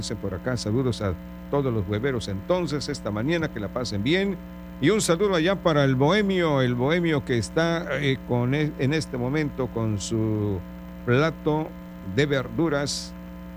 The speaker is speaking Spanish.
Dicen por acá, saludos a todos los hueveros entonces, esta mañana, que la pasen bien. Y un saludo allá para el bohemio que está en este momento con su plato de verduras